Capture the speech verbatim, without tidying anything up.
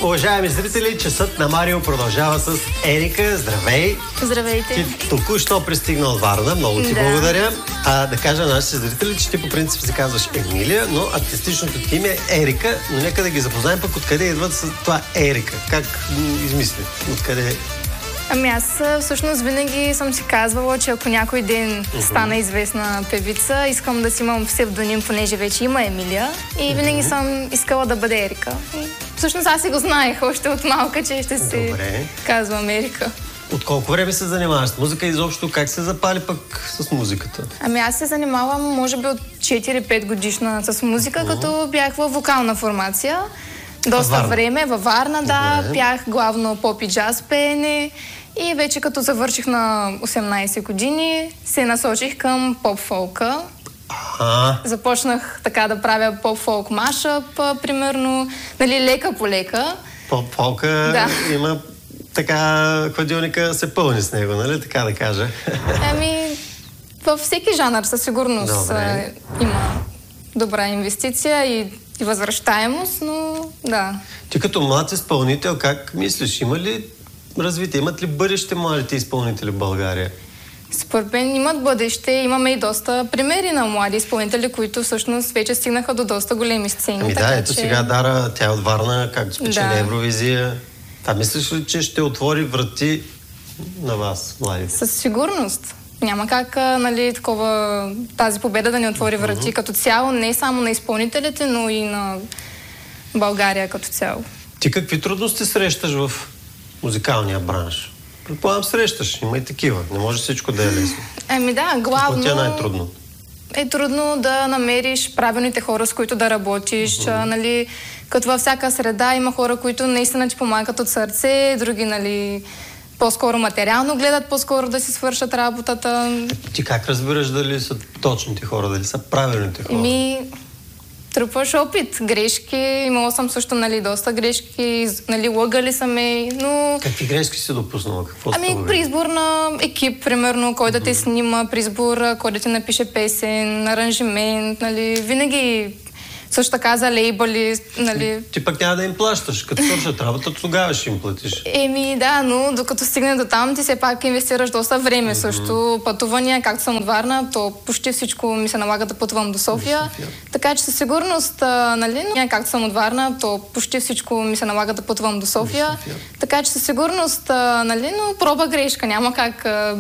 Уважаеми зрители, часът на Марио продължава с Ерика. Здравей! Здравейте! Ти току-що пристигна от Варна. Много ти да. благодаря. А, да кажа на нашите зрители, че ти по принцип се казваш Емилия, но артистичното ти име е Ерика. Но нека да ги запознаем пък откъде идват с това Ерика. Как измисли? Откъде? Ами аз всъщност винаги съм си казвала, че ако някой ден uh-huh. стана известна певица, искам да си имам псевдоним, понеже вече има Емилия. И uh-huh. винаги съм искала да бъде Ерика. И всъщност аз си го знаех още от малка, че ще се Добре. казвам Ерика. От колко време се занимаваш с музика и изобщо как се запали пък с музиката? Ами аз се занимавам може би от четири-пет годишна с музика, uh-huh. като бях във вокална формация. Доста Варна. време, във Варна, да, Добре. пях главно поп и джаз пеене и вече като завърших на осемнайсет години, се насочих към поп-фолка. А, Започнах така да правя поп-фолк машъп, примерно, нали, лека по лека. поп-фолка Да. има така, хладилника се пълни с него, нали, така да кажа. Ами, във всеки жанр със сигурност Добре. а, има добра инвестиция и, и възвръщаемост, но да. Ти като млад изпълнител, как мислиш? Има ли развитие? Имат ли бъдеще младите изпълнители в България? Според мен имат бъдеще. Имаме и доста примери на млади изпълнители, които всъщност вече стигнаха до доста големи сцени. Ами така, да, ето че... сега Дара, тя е от Варна, както спечели Да. Евровизия. А мислиш ли, че ще отвори врати на вас, младите? Със сигурност. Няма как, а, нали, такова, тази победа да ни отвори врати uh-huh. като цяло, не само на изпълнителите, но и на България като цяло. Ти какви трудности срещаш в музикалния бранш? Предполагам, срещаш. Има и такива. Не може всичко да е лесно. Ами да, главно... Какво ти е най-трудно? Е трудно да намериш правилните хора, с които да работиш. Uh-huh. А, нали, като във всяка среда има хора, които наистина ти помагат от сърце, други, нали, по-скоро материално гледат, по-скоро да си свършат работата. Ти как разбираш дали са точните хора, дали са правилните хора? Еми, трупаш опит, грешки. Имала съм също, нали, доста грешки, нали, лъгали са ме, но... Какви грешки си допуснала? Какво Ами, при избор на екип, примерно, кой да те снима, при избор, кой да ти напише песен, аранжимент, нали, винаги също така за лейбъли, нали. Ти пък няма да им плащаш. Като свършат работа, тогава ще им платиш. Еми, да, но докато стигне до там, ти все пак инвестираш доста време. Mm-hmm. Също пътувания, както съм от Варна, то почти всичко ми се налага да пътувам до София. До София. Така че със сигурност, а, нали, но, както съм от Варна, то почти всичко ми се налага да пътувам до София. До София. Така че със сигурност, а, нали, но проба грешка, няма как... А,